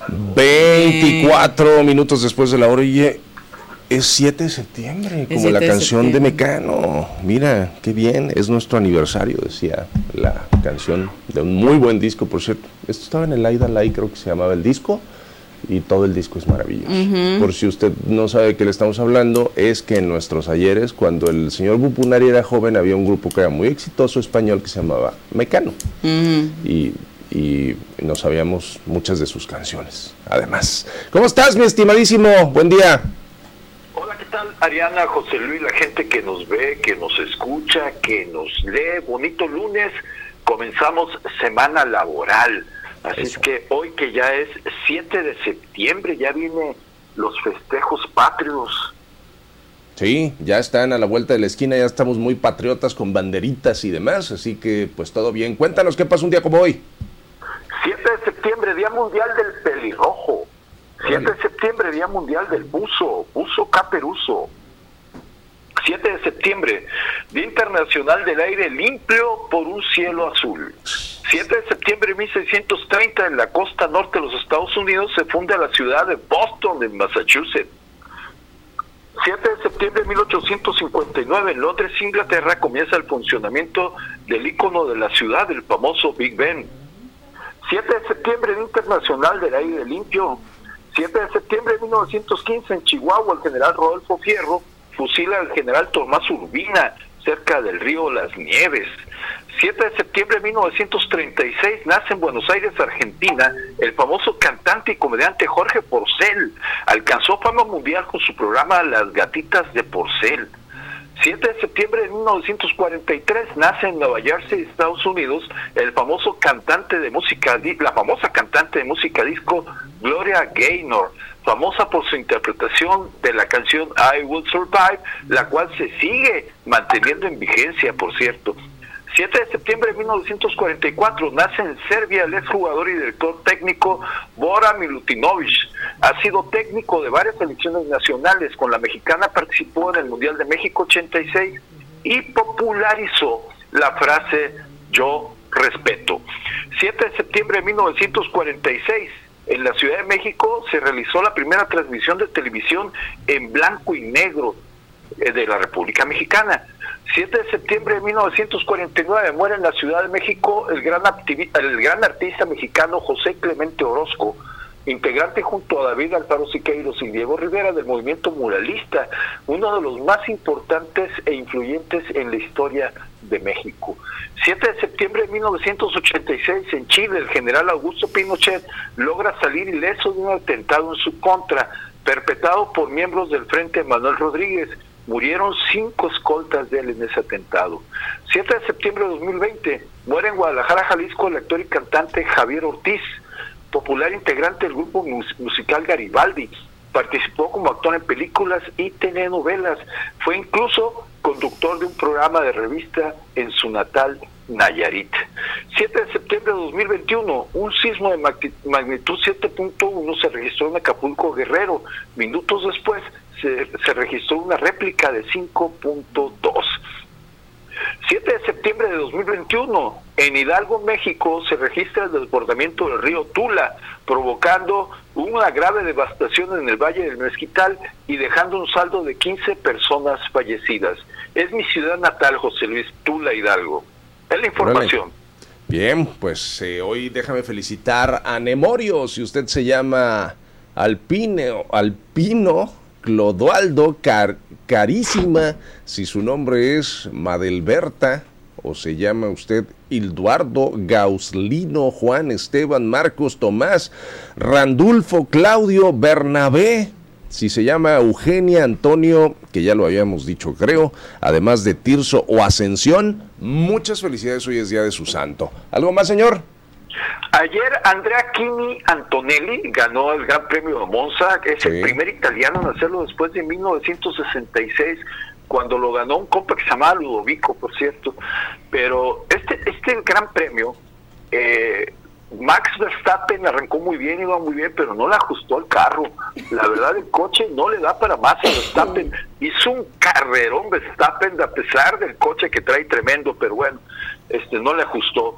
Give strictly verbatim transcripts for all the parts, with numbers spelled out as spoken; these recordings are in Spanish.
veinticuatro eh. minutos después de la hora. Oye, es siete de septiembre, como la canción de, de Mecano. Mira, qué bien, es nuestro aniversario, decía la canción de un muy buen disco, por cierto. Esto estaba en el Aida Lai, creo que se llamaba el disco, y todo el disco es maravilloso. Uh-huh. Por si usted no sabe de qué le estamos hablando, es que en nuestros ayeres, cuando el señor Bupunari era joven, había un grupo que era muy exitoso español que se llamaba Mecano. Uh-huh. Y... y no sabíamos muchas de sus canciones, además. ¿Cómo estás, mi estimadísimo? Buen día. Hola, ¿qué tal, Ariana, José Luis, la gente que nos ve, que nos escucha, que nos lee? Bonito lunes, comenzamos semana laboral, así Eso. Es que hoy que ya es siete de septiembre, ya vienen los festejos patrios. Sí, ya están a la vuelta de la esquina, ya estamos muy patriotas con banderitas y demás, así que pues todo bien. Cuéntanos qué pasa un día como hoy. siete de septiembre, Día Mundial del Pelirrojo. siete de septiembre, Día Mundial del Buzo, buzo caperuso. siete de septiembre, Día Internacional del Aire Limpio por un Cielo Azul. siete de septiembre de mil seiscientos treinta, en la costa norte de los Estados Unidos, se funda la ciudad de Boston, en Massachusetts. siete de septiembre de mil ochocientos cincuenta y nueve, en Londres, Inglaterra, comienza el funcionamiento del ícono de la ciudad, el famoso Big Ben. siete de septiembre, Día Internacional del Aire Limpio. siete de septiembre de mil novecientos quince, en Chihuahua, el general Rodolfo Fierro fusila al general Tomás Urbina cerca del río Las Nieves. siete de septiembre de mil novecientos treinta y seis, nace en Buenos Aires, Argentina, el famoso cantante y comediante Jorge Porcel. Alcanzó fama mundial con su programa Las Gatitas de Porcel. siete de septiembre de mil novecientos cuarenta y tres, nace en Nueva Jersey, Estados Unidos, el famoso cantante de música, la famosa cantante de música disco Gloria Gaynor, famosa por su interpretación de la canción I Will Survive, la cual se sigue manteniendo en vigencia, por cierto. siete de septiembre de mil novecientos cuarenta y cuatro, nace en Serbia el exjugador y director técnico Bora Milutinovic. Ha sido técnico de varias selecciones nacionales. Con la mexicana participó en el Mundial de México ochenta y seis y popularizó la frase "yo respeto". siete de septiembre de mil novecientos cuarenta y seis, en la Ciudad de México se realizó la primera transmisión de televisión en blanco y negro de la República Mexicana. siete de septiembre de mil novecientos cuarenta y nueve, muere en la Ciudad de México el gran, activi- el gran artista mexicano José Clemente Orozco, integrante junto a David Alfaro Siqueiros y Diego Rivera del movimiento muralista, uno de los más importantes e influyentes en la historia de México. siete de septiembre de mil novecientos ochenta y seis, en Chile, el general Augusto Pinochet logra salir ileso de un atentado en su contra, perpetrado por miembros del Frente Manuel Rodríguez. Murieron cinco escoltas de él en ese atentado. siete de septiembre de dos mil veinte, muere en Guadalajara, Jalisco, el actor y cantante Javier Ortiz, popular integrante del grupo mus- musical Garibaldi. Participó como actor en películas y telenovelas. Fue incluso conductor de un programa de revista en su natal Nayarit. siete de septiembre de dos mil veintiuno, un sismo de magnitud siete punto uno se registró en Acapulco, Guerrero. Minutos después se, se registró una réplica de cinco punto dos. siete de septiembre de dos mil veintiuno, en Hidalgo, México, se registra el desbordamiento del río Tula, provocando una grave devastación en el Valle del Mezquital y dejando un saldo de quince personas fallecidas. Es mi ciudad natal, José Luis, Tula, Hidalgo. Es la información. Bien, pues eh, hoy déjame felicitar a Nemorio, si usted se llama Alpino, Alpino Clodoaldo Car, Carísima, si su nombre es Madelberta, o se llama usted Hilduardo, Gauslino, Juan, Esteban, Marcos, Tomás, Randulfo, Claudio, Bernabé, si se llama Eugenia, Antonio, que ya lo habíamos dicho creo, además de Tirso o Ascensión, muchas felicidades, hoy es día de su santo. ¿Algo más, señor? Ayer Andrea Chini Antonelli ganó el Gran Premio de Monza, es sí. el primer italiano en hacerlo después de mil novecientos sesenta y seis, cuando lo ganó un compa que se llamaba Ludovico, por cierto. Pero este, este Gran Premio, eh, Max Verstappen arrancó muy bien, iba muy bien, pero no le ajustó el carro. La verdad, el coche no le da para más a Verstappen. Hizo un carrerón Verstappen, a pesar del coche que trae tremendo, pero bueno, este no le ajustó.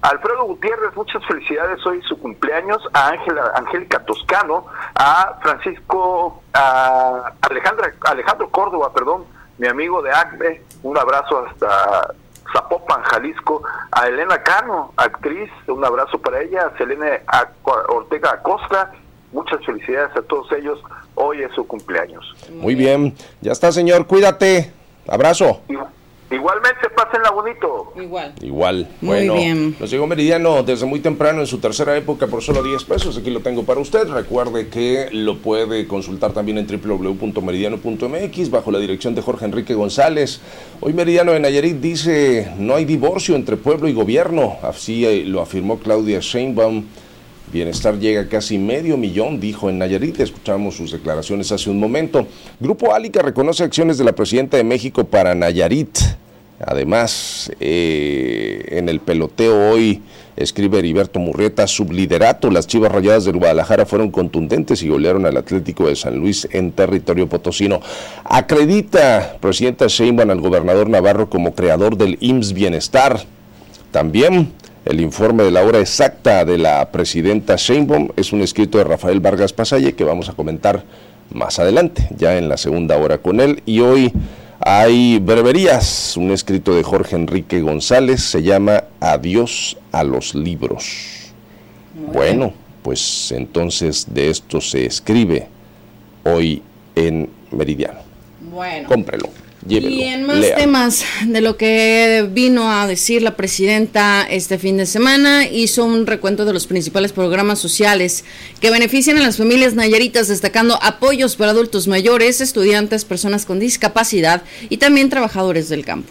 Alfredo Gutiérrez, muchas felicidades, hoy su cumpleaños. A Ángela, Angélica Toscano, a Francisco, a Alejandra, Alejandro Córdoba, perdón, mi amigo de A C B E, un abrazo hasta Zapopan, Jalisco. A Elena Cano, actriz, un abrazo para ella. A Selene Ortega Acosta, muchas felicidades a todos ellos, hoy es su cumpleaños. Muy bien, ya está, señor, cuídate, abrazo. Igualmente, pásenla bonito. Igual. Igual. Muy bueno, bien. Nos llegó Meridiano desde muy temprano en su tercera época por solo diez pesos. Aquí lo tengo para usted. Recuerde que lo puede consultar también en doble u doble u doble u punto meridiano punto m x bajo la dirección de Jorge Enrique González. Hoy Meridiano de Nayarit dice: no hay divorcio entre pueblo y gobierno. Así lo afirmó Claudia Sheinbaum. Bienestar llega a casi medio millón, dijo en Nayarit. Escuchamos sus declaraciones hace un momento. Grupo Álica reconoce acciones de la presidenta de México para Nayarit. Además, eh, en el peloteo hoy, escribe Heriberto Murrieta, subliderato. Las Chivas Rayadas de Guadalajara fueron contundentes y golearon al Atlético de San Luis en territorio potosino. Acredita presidenta Sheinbaum al gobernador Navarro como creador del I M S S Bienestar. También el informe de la hora exacta de la presidenta Sheinbaum es un escrito de Rafael Vargas Pasalle que vamos a comentar más adelante, ya en la segunda hora con él. Y hoy hay breverías, un escrito de Jorge Enrique González, se llama Adiós a los libros. Bueno, pues entonces de esto se escribe hoy en Meridiano. Bueno. Cómprelo. Llévelo, y en más lea. temas de lo que vino a decir la presidenta este fin de semana, hizo un recuento de los principales programas sociales que benefician a las familias nayaritas, destacando apoyos para adultos mayores, estudiantes, personas con discapacidad y también trabajadores del campo.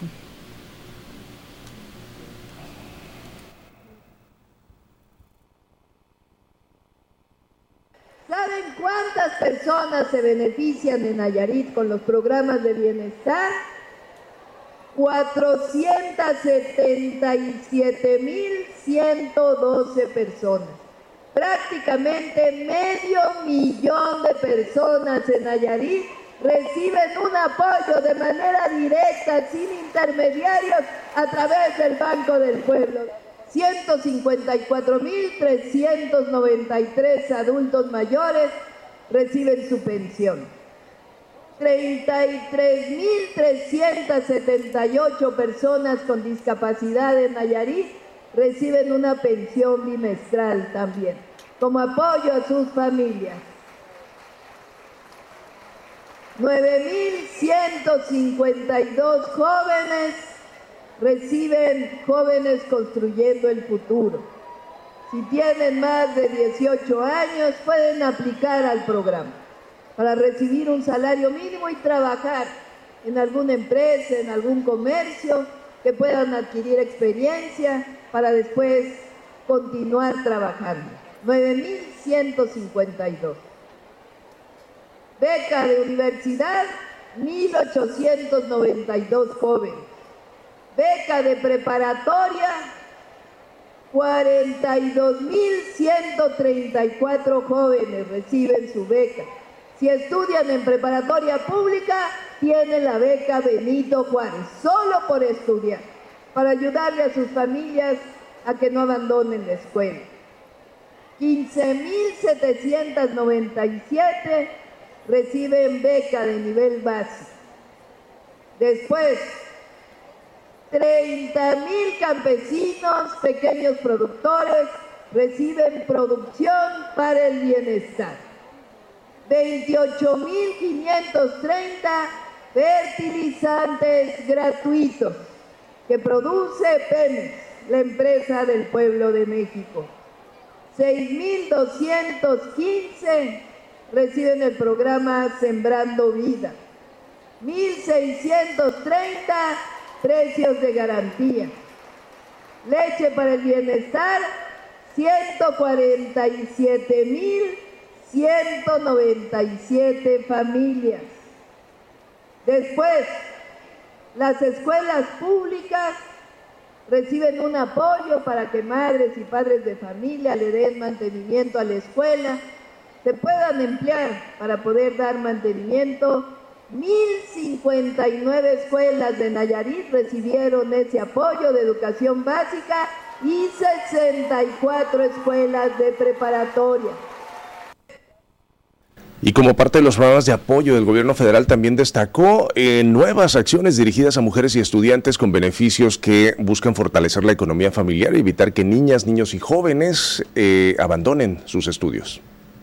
¿Saben cuántas personas se benefician en Nayarit con los programas de bienestar? cuatrocientas setenta y siete mil ciento doce personas. Prácticamente medio millón de personas en Nayarit reciben un apoyo de manera directa, sin intermediarios, a través del Banco del Pueblo. ciento cincuenta y cuatro mil trescientos noventa y tres adultos mayores reciben su pensión. treinta y tres mil trescientas setenta y ocho personas con discapacidad en Nayarit reciben una pensión bimestral también, como apoyo a sus familias. nueve mil ciento cincuenta y dos jóvenes reciben Jóvenes Construyendo el Futuro. Si tienen más de dieciocho años, pueden aplicar al programa para recibir un salario mínimo y trabajar en alguna empresa, en algún comercio, que puedan adquirir experiencia para después continuar trabajando. nueve mil ciento cincuenta y dos. Beca de universidad, mil ochocientos noventa y dos jóvenes. Beca de preparatoria, cuarenta y dos mil ciento treinta y cuatro jóvenes reciben su beca. Si estudian en preparatoria pública, tienen la beca Benito Juárez, solo por estudiar, para ayudarle a sus familias a que no abandonen la escuela. quince mil setecientos noventa y siete reciben beca de nivel básico. Después, treinta mil campesinos, pequeños productores, reciben producción para el bienestar. veintiocho mil quinientos treinta fertilizantes gratuitos que produce Pemex, la empresa del pueblo de México. seis mil doscientos quince reciben el programa Sembrando Vida. mil seiscientos treinta precios de garantía. Leche para el bienestar, ciento cuarenta y siete mil ciento noventa y siete familias. Después, las escuelas públicas reciben un apoyo para que madres y padres de familia le den mantenimiento a la escuela, se puedan emplear para poder dar mantenimiento. mil cincuenta y nueve escuelas de Nayarit recibieron ese apoyo de educación básica y sesenta y cuatro escuelas de preparatoria. Y como parte de los programas de apoyo del gobierno federal también destacó eh, nuevas acciones dirigidas a mujeres y estudiantes con beneficios que buscan fortalecer la economía familiar y evitar que niñas, niños y jóvenes eh, abandonen sus estudios.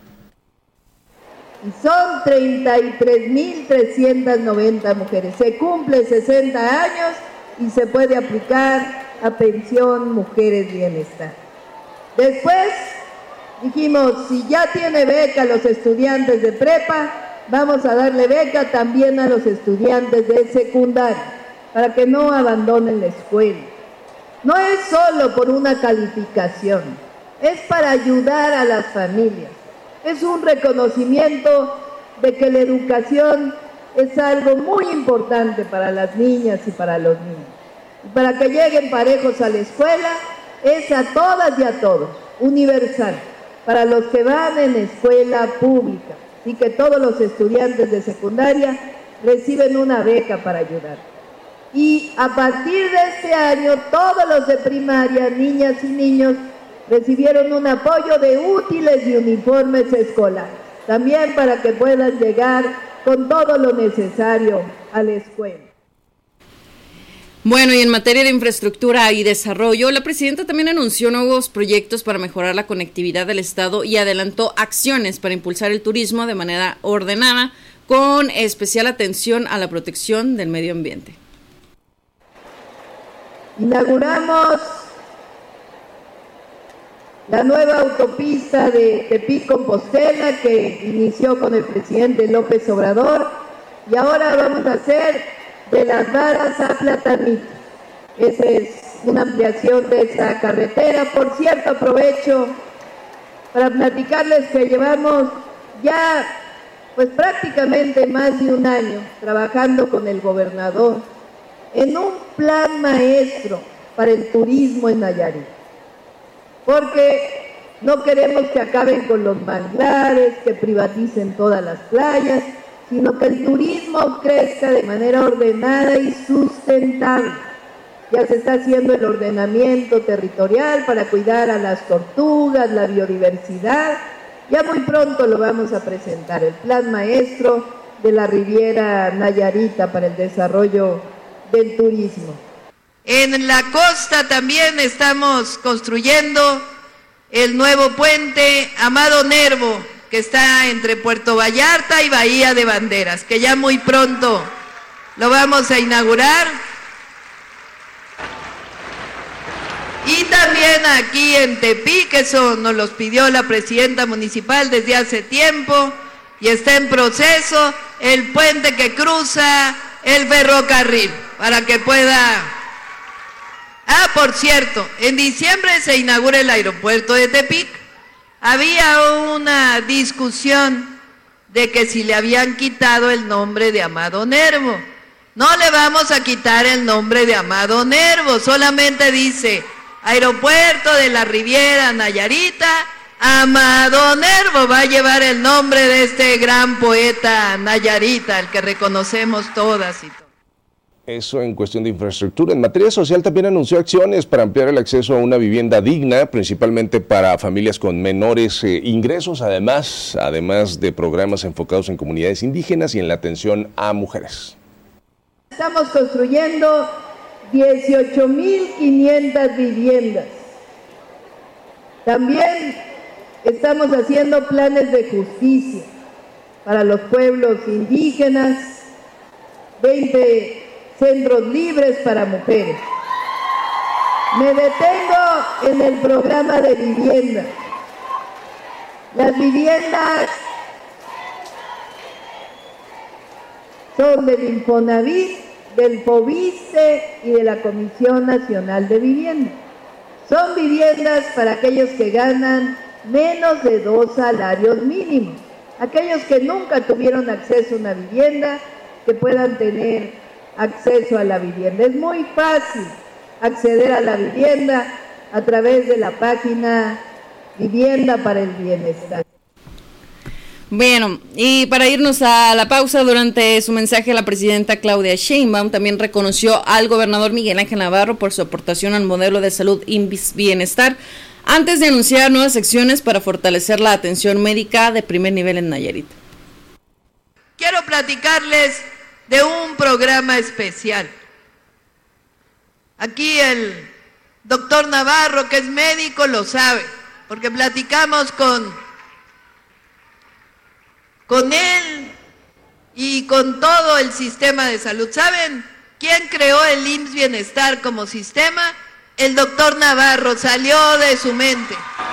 Y son treinta y tres mil trescientas noventa mujeres. Se cumple sesenta años y se puede aplicar a pensión Mujeres Bienestar. Después dijimos, si ya tiene beca a los estudiantes de prepa, vamos a darle beca también a los estudiantes de secundaria, para que no abandonen la escuela. No es solo por una calificación, es para ayudar a las familias. Es un reconocimiento de que la educación es algo muy importante para las niñas y para los niños. Y para que lleguen parejos a la escuela, es a todas y a todos, universal. Para los que van en escuela pública y que todos los estudiantes de secundaria reciben una beca para ayudar. Y a partir de este año, todos los de primaria, niñas y niños, recibieron un apoyo de útiles y uniformes escolares, también para que puedan llegar con todo lo necesario a la escuela. Bueno, y en materia de infraestructura y desarrollo, la presidenta también anunció nuevos proyectos para mejorar la conectividad del Estado y adelantó acciones para impulsar el turismo de manera ordenada, con especial atención a la protección del medio ambiente. Inauguramos la nueva autopista de Tepic-Compostela que inició con el presidente López Obrador, y ahora vamos a hacer de Las Varas a Platanito. Esa es una ampliación de esta carretera. Por cierto, aprovecho para platicarles que llevamos ya pues prácticamente más de un año trabajando con el gobernador en un plan maestro para el turismo en Nayarit, porque no queremos que acaben con los manglares, que privaticen todas las playas, sino que el turismo crezca de manera ordenada y sustentable. Ya se está haciendo el ordenamiento territorial para cuidar a las tortugas, la biodiversidad. Ya muy pronto lo vamos a presentar, el plan maestro de la Riviera Nayarita para el desarrollo del turismo. En la costa también estamos construyendo el nuevo puente Amado Nervo, que está entre Puerto Vallarta y Bahía de Banderas, que ya muy pronto lo vamos a inaugurar. Y también aquí en Tepic, que eso nos los pidió la presidenta municipal desde hace tiempo, y está en proceso el puente que cruza el ferrocarril, para que pueda... Ah, por cierto, en diciembre se inaugura el aeropuerto de Tepic. Había una discusión de que si le habían quitado el nombre de Amado Nervo. No le vamos a quitar el nombre de Amado Nervo, solamente dice Aeropuerto de la Riviera Nayarita, Amado Nervo va a llevar el nombre de este gran poeta nayarita, el que reconocemos todas y todos. Eso en cuestión de infraestructura. En materia social también anunció acciones para ampliar el acceso a una vivienda digna, principalmente para familias con menores eh, ingresos, además, además de programas enfocados en comunidades indígenas y en la atención a mujeres. Estamos construyendo dieciocho mil quinientas viviendas. También estamos haciendo planes de justicia para los pueblos indígenas, veinte centros libres para mujeres. Me detengo en el programa de vivienda. Las viviendas son del Infonavit, del FOBISTE y de la Comisión Nacional de Vivienda. Son viviendas para aquellos que ganan menos de dos salarios mínimos, aquellos que nunca tuvieron acceso a una vivienda, que puedan tener acceso a la vivienda. Es muy fácil acceder a la vivienda a través de la página Vivienda para el Bienestar. Bueno, y para irnos a la pausa, durante su mensaje la presidenta Claudia Sheinbaum también reconoció al gobernador Miguel Ángel Navarro por su aportación al modelo de salud I M S S Bienestar, antes de anunciar nuevas acciones para fortalecer la atención médica de primer nivel en Nayarit. Quiero platicarles de un programa especial. Aquí el doctor Navarro, que es médico, lo sabe, porque platicamos con con él y con todo el sistema de salud. ¿Saben quién creó el I M S S Bienestar como sistema? El doctor Navarro, salió de su mente.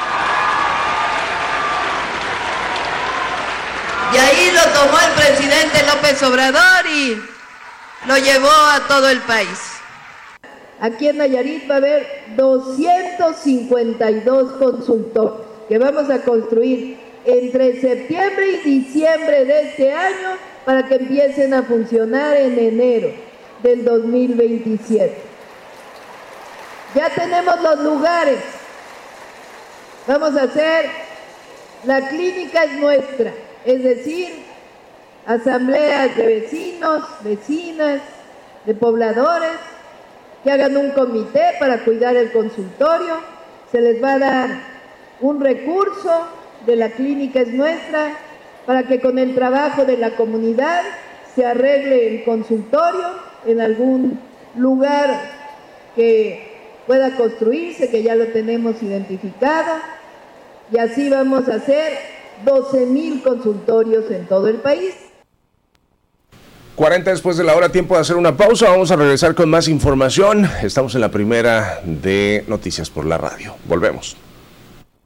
Y ahí lo tomó el presidente López Obrador y lo llevó a todo el país. Aquí en Nayarit va a haber doscientos cincuenta y dos consultorios que vamos a construir entre septiembre y diciembre de este año para que empiecen a funcionar en enero del dos mil veintisiete. Ya tenemos los lugares. Vamos a hacer, la clínica es nuestra, es decir, asambleas de vecinos, vecinas, de pobladores, que hagan un comité para cuidar el consultorio. Se les va a dar un recurso de la clínica es nuestra, para que con el trabajo de la comunidad se arregle el consultorio en algún lugar que pueda construirse, que ya lo tenemos identificado, y así vamos a hacer doce mil consultorios en todo el país. cuarenta después de la hora, tiempo de hacer una pausa. Vamos a regresar con más información. Estamos en la primera de Noticias por la Radio. Volvemos.